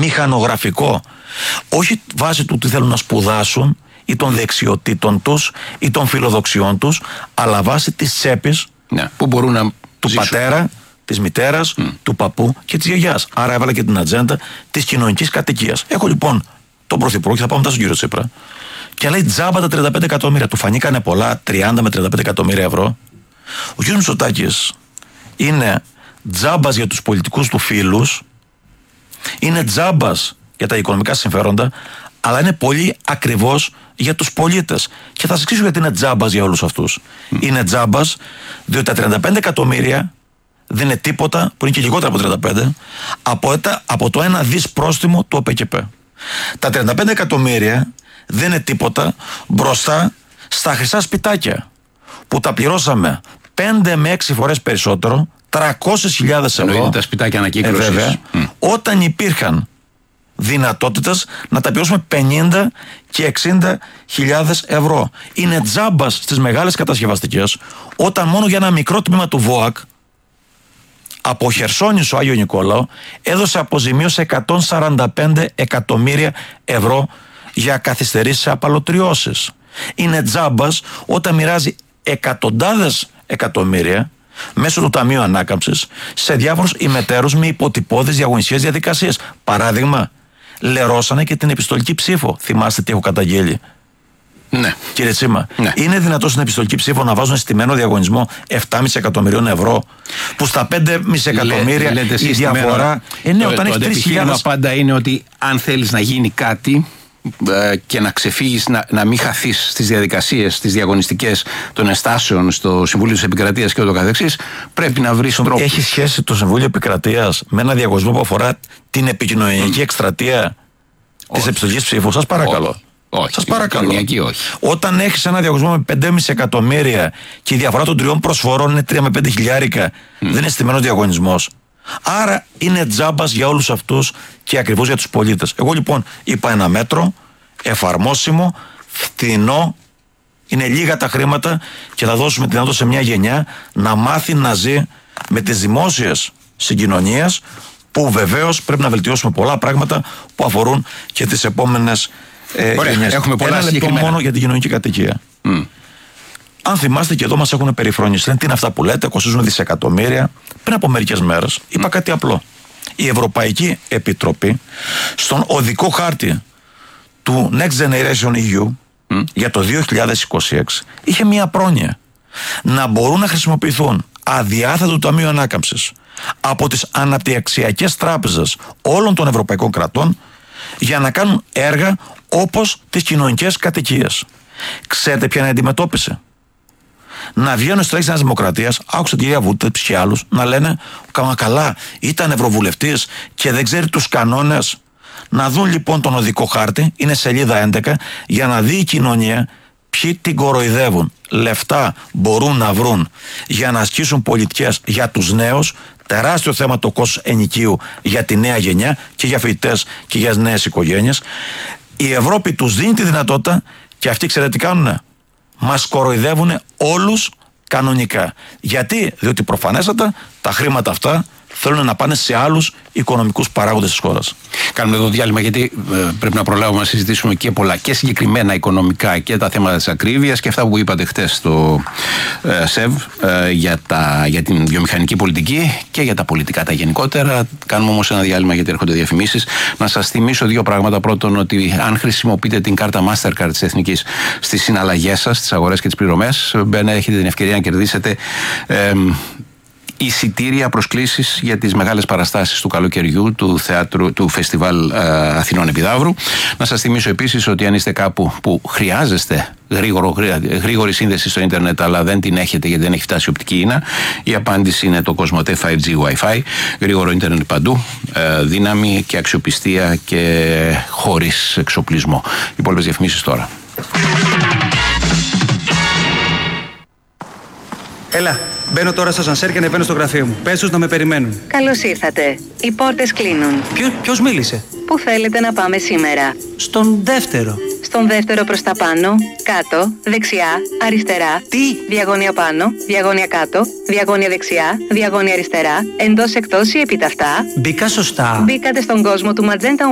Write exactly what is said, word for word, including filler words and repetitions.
μηχανογραφικό. Όχι βάσει του τι θέλουν να σπουδάσουν ή των δεξιοτήτων τους ή των φιλοδοξιών τους, αλλά βάσει της τσέπης, ναι, που μπορούν να του ζήσουν. πατέρα, της μητέρας, mm. του παππού και της γιαγιάς. Άρα έβαλα και την ατζέντα της κοινωνικής κατοικίας. Έχω λοιπόν τον Πρωθυπουργό, και θα πάμε μετά στον κύριο Τσίπρα, και λέει τζάμπα τα τριάντα πέντε εκατομμύρια. Του φανήκανε πολλά, τριάντα με τριάντα πέντε εκατομμύρια ευρώ. Ο κύριος Μητσοτάκης είναι τζάμπας για τους πολιτικούς του φίλους, είναι τζάμπας για τα οικονομικά συμφέροντα, αλλά είναι πολύ ακριβώς για τους πολίτες. Και θα σας εξηγήσω γιατί είναι τζάμπας για όλους αυτούς. Mm. Είναι τζάμπας διότι τα τριάντα πέντε εκατομμύρια δεν είναι τίποτα, που είναι και λιγότερα από τριάντα πέντε, από, από το ένα δις πρόστιμο του ΟΠΕΚΕΠ. Τα τριάντα πέντε εκατομμύρια δεν είναι τίποτα μπροστά στα χρυσά σπιτάκια, που τα πληρώσαμε πέντε με έξι φορές περισσότερο, τριακόσιες χιλιάδες ευρώ. Εννοείται τα σπιτάκια ανακύκλωσης. Ε, βέβαια, mm. όταν υπήρχαν δυνατότητες να τα πληρώσουμε πενήντα και εξήντα χιλιάδες ευρώ. Είναι τζάμπας στις μεγάλες κατασκευαστικές, όταν μόνο για ένα μικρό τμήμα του ΒΟΑΚ, από Χερσόνησο Άγιο Νικόλαο, έδωσε αποζημίωση εκατόν σαράντα πέντε εκατομμύρια ευρώ για καθυστερήσεις απαλωτριώσεις. Είναι τζάμπας όταν μοιράζει εκατοντάδες εκατομμύρια μέσω του Ταμείου Ανάκαμψης σε διάφορους ημετέρους με υποτυπώδεις διαγωνιστικές διαδικασίες. Παράδειγμα, λερώσανε και την επιστολική ψήφο. Θυμάστε τι έχω καταγγείλει? Ναι. Κύριε Τσίμα, ναι. Είναι δυνατόν στην επιστολική ψήφο να βάζουν στημένο διαγωνισμό επτά κόμμα πέντε εκατομμυρίων ευρώ, που στα πέντε κόμμα πέντε εκατομμύρια Λέ, η διαφορά. Ε, ναι, το, όταν το έχει τρεις χιλιάδες. Το πάντα είναι ότι αν θέλεις να γίνει κάτι ε, και να ξεφύγεις, να, να μην χαθείς στις διαδικασίες, στις διαγωνιστικές των εστάσεων στο Συμβούλιο της Επικρατείας και ούτω καθεξής, πρέπει να βρεις τρόπο. Έχει σχέση το Συμβούλιο Επικρατείας με ένα διαγωνισμό που αφορά την επικοινωνιακή mm. εκστρατεία της επιστολικής ψήφου? Σας παρακαλώ. Όχι. Όχι, σας παρακαλώ. Όχι. Όταν έχεις ένα διαγωνισμό με πέντε κόμμα πέντε εκατομμύρια και η διαφορά των τριών προσφορών είναι τρία με πέντε χιλιάρικα, mm. δεν είναι στημένος διαγωνισμός. Άρα είναι τζάμπας για όλους αυτούς και ακριβώς για τους πολίτες. Εγώ λοιπόν είπα ένα μέτρο εφαρμόσιμο, φτηνό, είναι λίγα τα χρήματα και θα δώσουμε τη δυνατότητα σε μια γενιά να μάθει να ζει με τις δημόσιες συγκοινωνίες, που βεβαίως πρέπει να βελτιώσουμε πολλά πράγματα που αφορούν και τις επόμενες Ε, Ωραία, έχουμε πολλά ένα λεπτό μόνο για την κοινωνική κατοικία. Mm. Αν θυμάστε, και εδώ μας έχουν περιφρονήσει. Λένε τι είναι αυτά που λέτε, κοστίζουν δισεκατομμύρια. Πριν από μερικές μέρες είπα mm. κάτι απλό. Η Ευρωπαϊκή Επιτροπή στον οδικό χάρτη του Next Generation ι γιου mm. για το δύο χιλιάδες είκοσι έξι είχε μία πρόνοια να μπορούν να χρησιμοποιηθούν αδιάθετο του Ταμείου Ανάκαμψης από τις αναπτυξιακές τράπεζες όλων των ευρωπαϊκών κρατών για να κάνουν έργα όπως τις κοινωνικές κατοικίες. Ξέρετε ποια είναι η αντιμετώπιση? Να βγαίνουν στρέχεις της Δημοκρατίας, άκουσα την κυρία Βούτεψ και άλλους, να λένε καλά, ήταν ευρωβουλευτής και δεν ξέρει τους κανόνες. Να δουν λοιπόν τον οδικό χάρτη, είναι σελίδα έντεκα, για να δει η κοινωνία ποιοι την κοροϊδεύουν. Λεφτά μπορούν να βρουν για να ασκήσουν πολιτικές για τους νέους. Τεράστιο θέμα το κόστος ενοικίου για τη νέα γενιά και για φοιτητές και για νέες οικογένειες. Η Ευρώπη τους δίνει τη δυνατότητα και αυτοί ξέρετε τι κάνουνε? Μας κοροϊδεύουν όλους κανονικά. Γιατί? Διότι προφανέστατα τα χρήματα αυτά θέλουν να πάνε σε άλλους οικονομικούς παράγοντες της χώρας. Κάνουμε εδώ διάλειμμα, γιατί ε, πρέπει να προλάβουμε να συζητήσουμε και πολλά και συγκεκριμένα οικονομικά και τα θέματα της ακρίβειας και αυτά που είπατε χτες στο ε, ΣΕΒ ε, για, τα, για την βιομηχανική πολιτική και για τα πολιτικά τα γενικότερα. Κάνουμε όμως ένα διάλειμμα γιατί έρχονται διαφημίσεις. Να σας θυμίσω δύο πράγματα. Πρώτον, ότι αν χρησιμοποιείτε την κάρτα Mastercard της Εθνικής στις συναλλαγές σας, στις αγορές και τις πληρωμές, έχετε την ευκαιρία να κερδίσετε ε, εισιτήρια, προσκλήσεις για τις μεγάλες παραστάσεις του καλοκαιριού του, θεάτρου, του Φεστιβάλ ε, Αθηνών Επιδαύρου. Να σας θυμίσω επίσης ότι αν είστε κάπου που χρειάζεστε γρήγορο, γρήγορη σύνδεση στο ίντερνετ, αλλά δεν την έχετε γιατί δεν έχει φτάσει οπτική ίνα, η απάντηση είναι το Κοσμοτέ φάιβ τζι Wi-Fi, γρήγορο ίντερνετ παντού, ε, δύναμη και αξιοπιστία και χωρίς εξοπλισμό. Οι υπόλοιπες διαφημίσεις τώρα. Έλα, μπαίνω τώρα στο ασανσέρ και ανεβαίνω στο γραφείο μου. Πες τους να με περιμένουν. Καλώς ήρθατε. Οι πόρτες κλείνουν. Ποιο, ποιος μίλησε? Πού θέλετε να πάμε σήμερα? Στον δεύτερο. Στον δεύτερο προς τα πάνω, κάτω, δεξιά, αριστερά. Τι? Διαγώνια πάνω, διαγώνια κάτω, διαγώνια δεξιά, διαγώνια αριστερά, εντός εκτός ή επιταυτά. Μπήκα σωστά. Μπήκατε στον κόσμο του Magenta